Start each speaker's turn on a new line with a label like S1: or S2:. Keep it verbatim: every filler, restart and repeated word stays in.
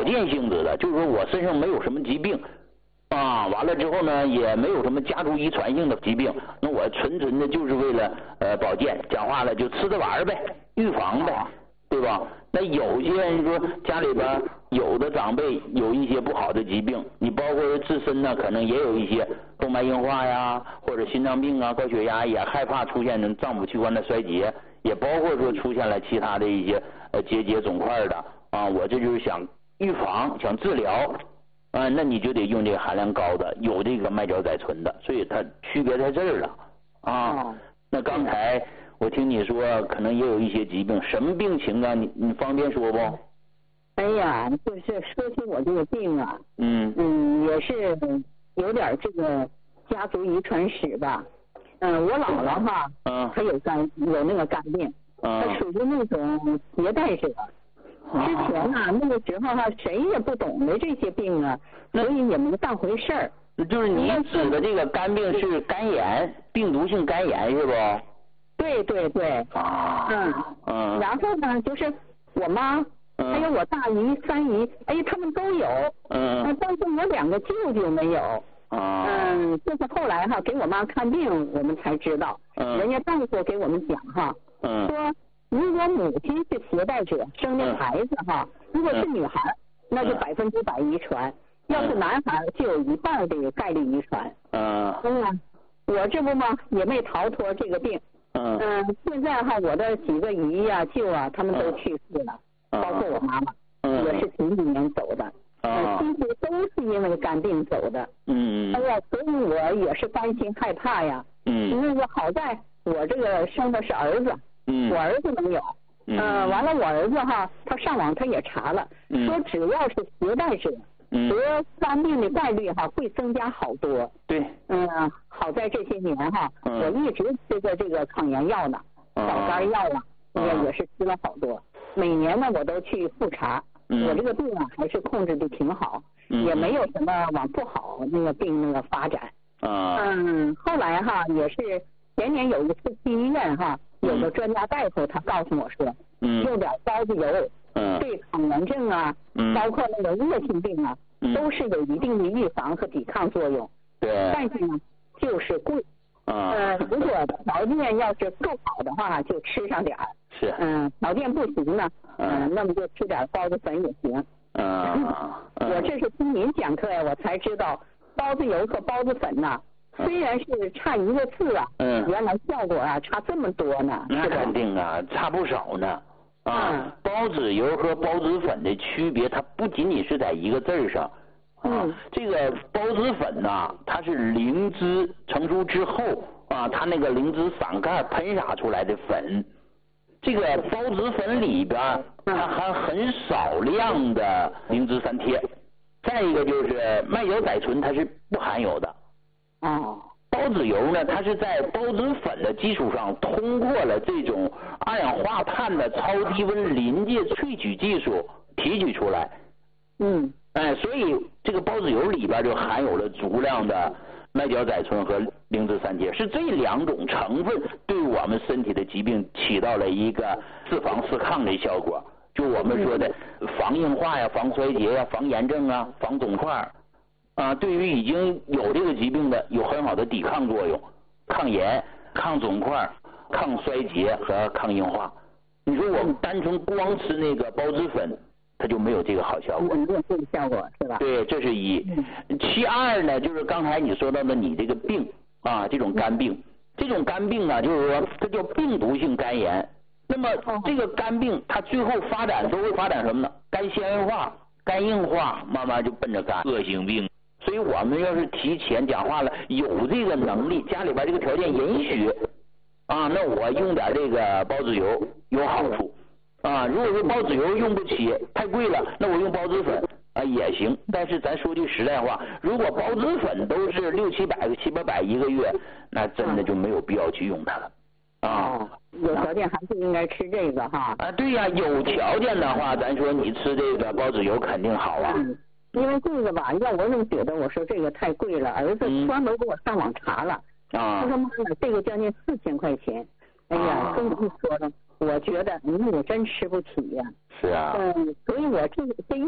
S1: 健性质的，就是说我身上没有什么疾病。啊，完了之后呢，也没有什么家族遗传性的疾病，那我纯纯的就是为了呃保健，讲话了就吃着玩呗，预防呗，对吧？那有些人说家里边有的长辈有一些不好的疾病，你包括自身呢，可能也有一些动脉硬化呀，或者心脏病啊、高血压，也害怕出现脏腑器官的衰竭，也包括说出现了其他的一些呃结节肿块的啊，我这就是想预防，想治疗。啊，那你就得用这个含量高的，有这个麦角甾醇的，所以它区别在这儿了啊。哦、那刚才我听你说，可能也有一些疾病，什么病情啊？你你方便说不？
S2: 哎呀，就是说起我这个病啊，
S1: 嗯
S2: 嗯，也是有点这个家族遗传史吧。嗯，我姥姥哈，嗯，她有肝有那个肝病，嗯，她属于那种携带者。之前啊，那个时候哈、啊，谁也不懂得这些病啊，所以也没当回事儿。
S1: 就是你指的这个肝病是肝炎，病毒性肝炎是不？
S2: 对对对。
S1: 啊。
S2: 嗯
S1: 嗯。
S2: 然后呢，就是我妈，
S1: 嗯、
S2: 还有我大姨、三姨，哎，他们都有。
S1: 嗯。
S2: 但是我两个舅舅没有。
S1: 啊。
S2: 嗯，就是后来哈、啊，给我妈看病，我们才知道。
S1: 嗯。
S2: 人家大夫给我们讲哈。
S1: 嗯。
S2: 说。如果母亲是携带者，生的孩子哈，如果是女孩，那就百分之百遗传；要是男孩，就有一半的概率遗传。
S1: 嗯。
S2: 嗯，我这不嘛也没逃脱这个病。
S1: 嗯。
S2: 嗯，现在哈，我的几个姨呀、舅啊，他们都去世了，包括我妈妈，也是前几年走的。嗯。其实都是因为肝病走的。
S1: 嗯。
S2: 哎呀，所以我也是担心害怕呀。
S1: 嗯。
S2: 那个好在我这个生的是儿子。
S1: 嗯，
S2: 我儿子没有，嗯、呃，完了我儿子哈，他上网他也查了，
S1: 嗯、
S2: 说只要是携带者，
S1: 嗯、
S2: 得肝病的概率哈会增加好多。
S1: 对，
S2: 嗯、呃，好在这些年哈，
S1: 嗯、
S2: 我一直吃着这个抗炎药呢，
S1: 小
S2: 肝药啊，也、嗯、也是吃了好多。每年呢我都去复查，
S1: 嗯、
S2: 我这个病啊还是控制的挺好，
S1: 嗯、
S2: 也没有什么往不好那个病那个发展。
S1: 啊、
S2: 嗯，后来哈也是前年有一次去医院哈。有个专家大夫，他告诉我说，
S1: 嗯，
S2: 用点包子油，
S1: 嗯，
S2: 对抗炎症啊，
S1: 嗯，
S2: 包括那个恶性病啊，
S1: 嗯，
S2: 都是有一定的预防和抵抗作用。
S1: 对。
S2: 但是呢，就是贵。
S1: 啊。
S2: 呃，如果条件要是够好的话，就吃上点儿。
S1: 是。
S2: 嗯，条件不行呢，嗯、呃，那么就吃点包子粉也行。
S1: 嗯。
S2: 我这是听您讲课呀，我才知道包子油和包子粉呐。虽然是差一个字啊，
S1: 嗯，
S2: 原来效果啊差这么多呢。
S1: 那肯定啊，差不少呢。啊，
S2: 嗯、
S1: 包子油和包子粉的区别，它不仅仅是在一个字儿上。啊、
S2: 嗯，
S1: 这个包子粉呐，它是灵芝成熟之后啊，它那个灵芝散盖喷洒出来的粉。这个包子粉里边，它含很少量的灵芝三萜。再一个就是麦角甾醇，它是不含有的。
S2: 哦，
S1: 包子油呢，它是在包子粉的基础上，通过了这种二氧化碳的超低温临界萃取技术提取出来。
S2: 嗯，
S1: 哎，所以这个包子油里边就含有了足量的麦角甾醇和灵芝三萜，是这两种成分对我们身体的疾病起到了一个自防自抗的效果。就我们说的防硬化呀、防衰竭呀、防炎症啊、防肿块。啊，对于已经有这个疾病的有很好的抵抗作用，抗炎、抗肿块、抗衰竭和抗硬化。你说我们单纯光吃那个包子粉，它就没有这个好效果。
S2: 没有这个效果是吧？
S1: 对，这是一。其二呢，就是刚才你说到的你这个病啊，这种肝病，这种肝病啊，就是说这叫病毒性肝炎。那么这个肝病它最后发展都会发展什么呢？肝纤维化、肝硬化，慢慢就奔着肝恶性病。所以我们要是提前讲话了，有这个能力，家里边这个条件允许啊，那我用点这个包子油有好处啊。如果说包子油用不起，太贵了，那我用包子粉啊也行。但是咱说句实在话，如果包子粉都是六七百个、七八百一个月，那真的就没有必要去用它了啊。
S2: 有条件还是应该吃这个哈。
S1: 啊，对呀、啊，有条件的话，咱说你吃这个包子油肯定好啊。
S2: 嗯，因为这个吧，要我总觉得我说这个太贵了，儿子专门给我上网查了，
S1: 啊、
S2: 他说妈妈这个将近四千块钱，哎呀，这么一说呢，我觉得你也真吃不起呀、
S1: 是啊。
S2: 嗯，所以我这这一